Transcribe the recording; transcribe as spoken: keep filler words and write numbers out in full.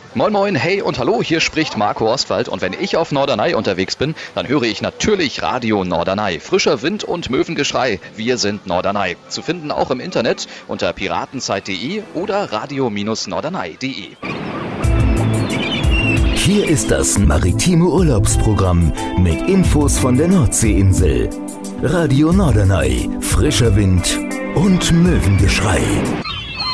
Moin Moin, hey und hallo, hier spricht Marco Ostwald und wenn ich auf Norderney unterwegs bin, dann höre ich natürlich Radio Norderney. Frischer Wind und Möwengeschrei, wir sind Norderney. Zu finden auch im Internet unter piratenzeit punkt de oder radio norderney punkt de. Hier ist das maritime Urlaubsprogramm mit Infos von der Nordseeinsel. Radio Norderney, frischer Wind und Möwengeschrei.